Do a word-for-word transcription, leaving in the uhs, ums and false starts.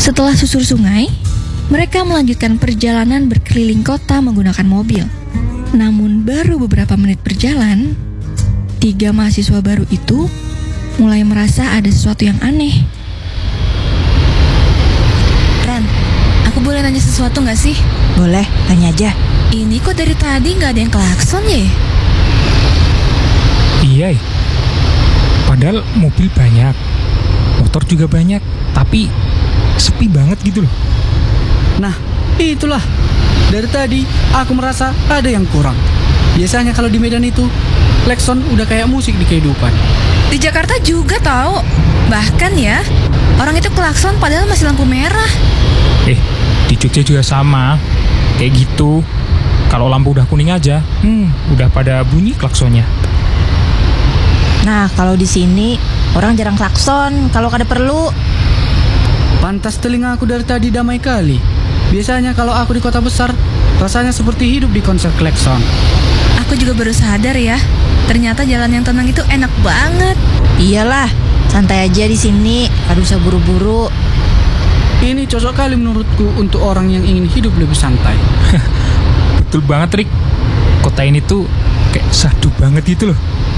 Setelah susur sungai, mereka melanjutkan perjalanan berkeliling kota menggunakan mobil. Namun baru beberapa menit berjalan, tiga mahasiswa baru itu mulai merasa ada sesuatu yang aneh. Ren, aku boleh nanya sesuatu gak sih? Boleh, tanya aja. Ini kok dari tadi gak ada yang klakson ya? Iya, padahal mobil banyak, motor juga banyak, tapi sepi banget gitu loh. Nah, itulah. Dari tadi aku merasa ada yang kurang. Biasanya kalau di Medan itu, klakson udah kayak musik di kehidupan. Di Jakarta juga tahu. Bahkan ya, orang itu klakson padahal masih lampu merah. Eh, di Jogja juga sama, kayak gitu. Kalau lampu udah kuning aja, hmm, udah pada bunyi klaksonnya. Nah, kalau di sini orang jarang klakson kalau kada perlu. Pantas telinga aku dari tadi damai kali. Biasanya kalau aku di kota besar, rasanya seperti hidup di konser klakson. Aku juga baru sadar ya, ternyata jalan yang tenang itu enak banget. Iyalah, santai aja di sini, kada usah buru-buru. Ini cocok kali menurutku untuk orang yang ingin hidup lebih santai. Betul banget, Rik. Kota ini tuh kayak sadu banget gitu loh.